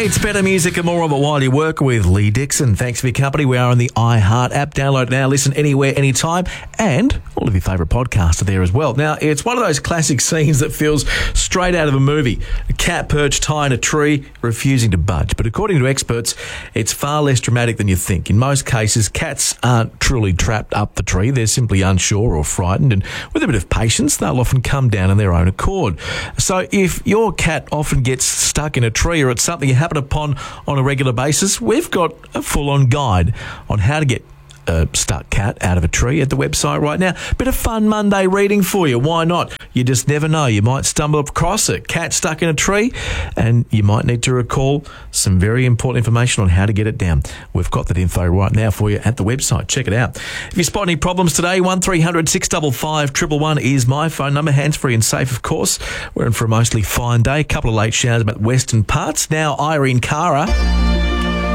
It's better music and more of it while you work with Lee Dixon. Thanks for your company. We are on the iHeart app. Download it now. Listen anywhere, anytime. And all of your favourite podcasts are there as well. Now, it's one of those classic scenes that feels straight out of a movie. A cat perched high in a tree, refusing to budge. But according to experts, it's far less dramatic than you think. In most cases, cats aren't truly trapped up the tree. They're simply unsure or frightened. And with a bit of patience, they'll often come down on their own accord. So if your cat often gets stuck in a tree or it's something you happen upon on a regular basis, we've got a full-on guide on how to get a stuck cat out of a tree at the website right now. Bit of fun Monday reading for you. Why not? You just never know. You might stumble across a cat stuck in a tree and you might need to recall some very important information on how to get it down. We've got that info right now for you at the website. Check it out. If you spot any problems today, 1300 655 111 is my phone number. Hands-free and safe, of course. We're in for a mostly fine day. A couple of late showers about western parts. Now, Irene Cara.